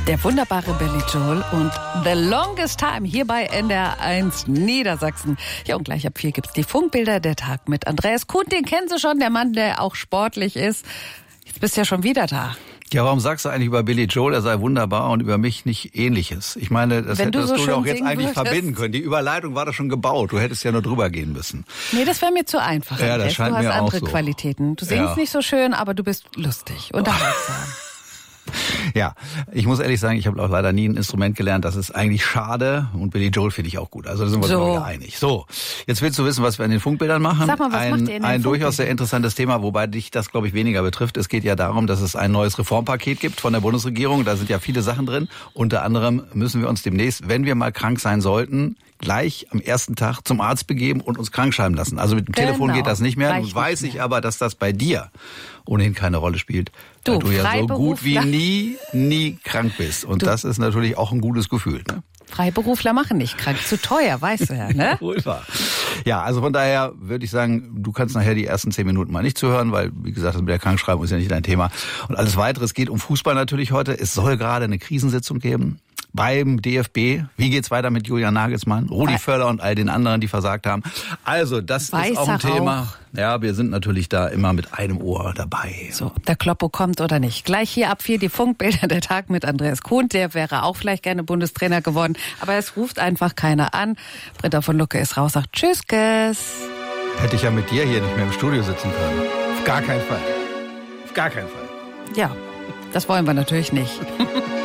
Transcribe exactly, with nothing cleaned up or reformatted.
Der wunderbare Billy Joel und The Longest Time hier bei N D R eins Niedersachsen. Ja, und gleich ab vier gibt's die Funkbilder der Tag mit Andreas Kuhn. Den kennen Sie schon, der Mann, der auch sportlich ist. Jetzt bist du ja schon wieder da. Ja, warum sagst du eigentlich über Billy Joel, er sei wunderbar und über mich nicht Ähnliches? Ich meine, das Wenn hättest du, du, so doch jetzt eigentlich würdest. verbinden können. Die Überleitung war doch schon gebaut. Du hättest ja nur drüber gehen müssen. Nee, das wäre mir zu einfach. Ja, das scheint du hast mir auch andere so. Qualitäten. Du singst Ja. nicht so schön, aber du bist lustig und unterhaltsam. Ja, ich muss ehrlich sagen, ich habe auch leider nie ein Instrument gelernt. Das ist eigentlich schade. Und Billy Joel finde ich auch gut. Also da sind wir So. uns einig. So, jetzt willst du wissen, was wir an den Funkbildern machen. Sag mal, was ein macht ihr in den ein durchaus sehr Funkbildern? interessantes Thema, wobei dich das, glaube ich, weniger betrifft. Es geht ja darum, dass es ein neues Reformpaket gibt von der Bundesregierung. Da sind ja viele Sachen drin. Unter anderem müssen wir uns demnächst, wenn wir mal krank sein sollten, gleich am ersten Tag zum Arzt begeben und uns krank schreiben lassen. Also mit dem Genau. Telefon geht das nicht mehr. Reicht Nun weiß nicht ich mehr. aber, dass das bei dir ohnehin keine Rolle spielt. Du, weil du ja so gut wie Freiberufler. nie, nie krank bist. Und Du. das ist natürlich auch ein gutes Gefühl. Ne? Freiberufler machen nicht krank. Zu teuer, weißt du ja, ne? Wohl wahr. Ja, also von daher würde ich sagen, du kannst nachher die ersten zehn Minuten mal nicht zuhören, weil, wie gesagt, das mit der Krankschreibung ist ja nicht dein Thema. Und alles Weitere, es geht um Fußball natürlich heute. Es soll gerade eine Krisensitzung geben beim D F B. Wie geht's weiter mit Julian Nagelsmann, Rudi Völler und all den anderen, die versagt haben? Also, das ist auch ein Weißer Thema. Rauch. Ja, wir sind natürlich da immer mit einem Ohr dabei. So, ob der Kloppo kommt oder nicht. Gleich hier ab vier die Funkbilder der Tag mit Andreas Kuhn. Der wäre auch vielleicht gerne Bundestrainer geworden. Aber es ruft einfach keiner an. Britta von Lucke ist raus, sagt Tschüsskes. Hätte ich ja mit dir hier nicht mehr im Studio sitzen können. Auf gar keinen Fall. Auf gar keinen Fall. Ja, das wollen wir natürlich nicht.